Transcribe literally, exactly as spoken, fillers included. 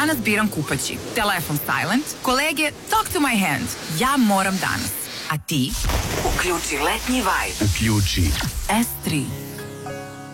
Danas biram kupaći. Telefon silent, kolege talk to my hand. Ja moram danas. A ti? Uključi letnji vibe. Uključi S tri.